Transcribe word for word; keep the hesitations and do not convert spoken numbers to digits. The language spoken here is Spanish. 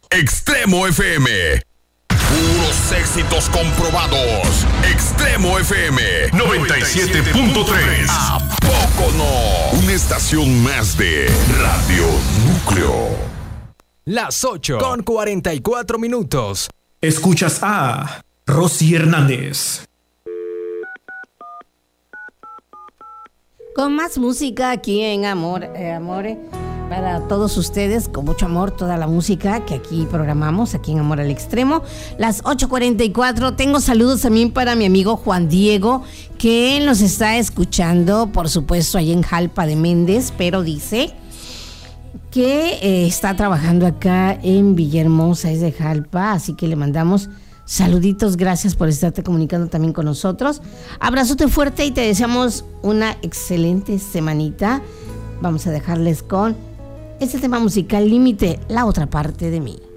Extremo F M. Puros éxitos comprobados. Extremo F M noventa y siete punto tres. ¿A poco no? Una estación más de Radio Núcleo. Las ocho con cuarenta y cuatro minutos. Escuchas a Rosy Hernández. Con más música aquí en Amor, eh, Amore, para todos ustedes, con mucho amor, toda la música que aquí programamos, aquí en Amor al Extremo. Las ocho cuarenta y cuatro, tengo saludos también para mi amigo Juan Diego, que nos está escuchando, por supuesto, ahí en Jalpa de Méndez, pero dice que eh, está trabajando acá en Villahermosa, es de Jalpa, así que le mandamos saluditos, gracias por estarte comunicando también con nosotros. Abrazote fuerte y te deseamos una excelente semanita. Vamos a dejarles con este tema musical, Límite, la otra parte de mí.